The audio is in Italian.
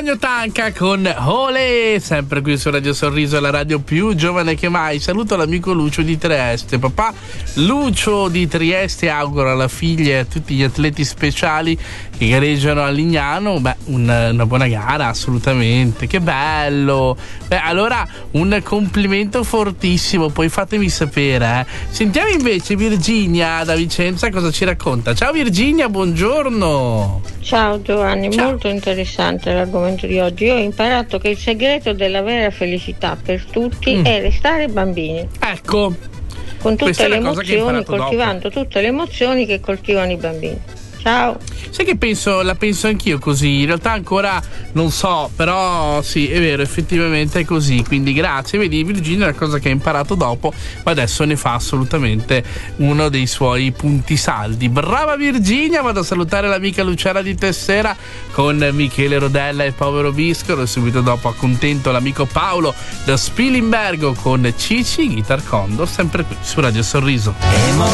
Antonio Tanca con Olè, sempre qui su Radio Sorriso, la radio più giovane che mai. Saluto l'amico Lucio di Trieste. Papà Lucio di Trieste augura alla figlia e a tutti gli atleti speciali che gareggiano a Lignano una buona gara, assolutamente. Che bello. Allora un complimento fortissimo, poi fatemi sapere. Sentiamo invece Virginia da Vicenza cosa ci racconta. Ciao Virginia, buongiorno. Ciao Giovanni, Ciao. Molto interessante l'argomento di oggi. Io ho imparato che il segreto della vera felicità per tutti è restare bambini. Ecco, con tutte questa è le la cosa che ho emozioni, imparato coltivando tutte le emozioni che coltivano i bambini. Ciao. sai che la penso anch'io così, in realtà ancora non so, però sì, è vero, effettivamente è così, quindi grazie. Vedi, Virginia è una cosa che ha imparato dopo, ma adesso ne fa assolutamente uno dei suoi punti saldi. Brava Virginia. Vado a salutare l'amica Luciana di Tessera con Michele Rodella e Povero Biscolo, e subito dopo accontento l'amico Paolo da Spilimbergo con Cici Guitar Condor, sempre qui su Radio Sorriso.